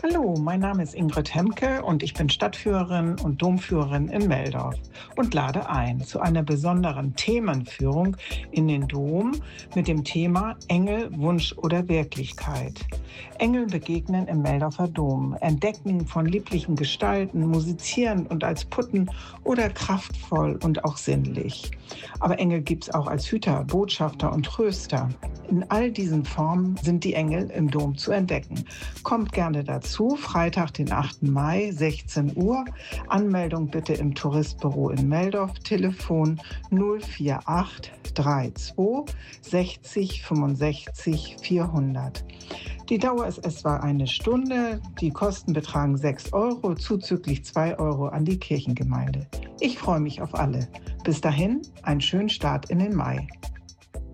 Hallo, mein Name ist Ingrid Hemke und ich bin Stadtführerin und Domführerin in Meldorf und lade ein zu einer besonderen Themenführung in den Dom mit dem Thema Engel, Wunsch oder Wirklichkeit. Engel begegnen im Meldorfer Dom, entdecken von lieblichen Gestalten, musizieren und als Putten oder kraftvoll und auch sinnlich. Aber Engel gibt's auch als Hüter, Botschafter und Tröster. In all diesen Formen sind die Engel im Dom zu entdecken. Kommt gerne dazu, Freitag, den 8. Mai, 16 Uhr. Anmeldung bitte im Touristbüro in Meldorf, Telefon 048 32 60 65 400. Die Dauer ist etwa eine Stunde. Die Kosten betragen 6 Euro, zuzüglich 2 Euro an die Kirchengemeinde. Ich freue mich auf alle. Bis dahin, einen schönen Start in den Mai.